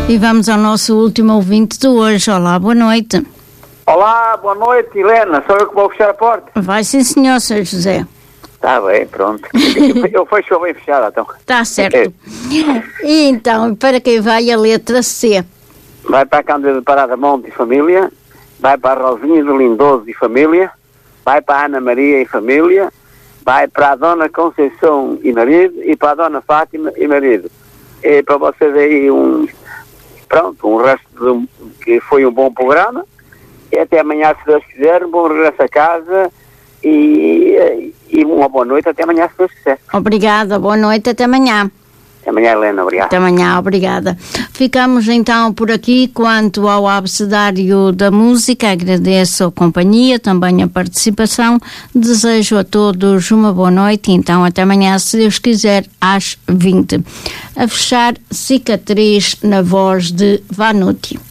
E vamos ao nosso último ouvinte de hoje. Olá, boa noite. Olá, boa noite, Helena. Sou eu que vou fechar a porta? Vai sim, senhor, Sr. José. Está bem, pronto. Eu fecho bem fechada, então. Está certo. E então, para quem vai a letra C? Vai para a Cândida de Parada Monte e família, vai para a Rosinha de Lindoso e família, vai para a Ana Maria e família, vai para a Dona Conceição e marido e para a Dona Fátima e marido. E para vocês aí um resto que foi um bom programa. E até amanhã, se Deus quiser, um bom regresso a casa e uma boa noite. Até amanhã, se Deus quiser. Obrigada, boa noite, até amanhã. Até amanhã, Helena, obrigado. Até amanhã, obrigada. Ficamos então por aqui quanto ao abecedário da música. Agradeço a companhia, também a participação. Desejo a todos uma boa noite. Então, até amanhã, se Deus quiser, às 20. A fechar, Cicatriz na voz de Vanucci.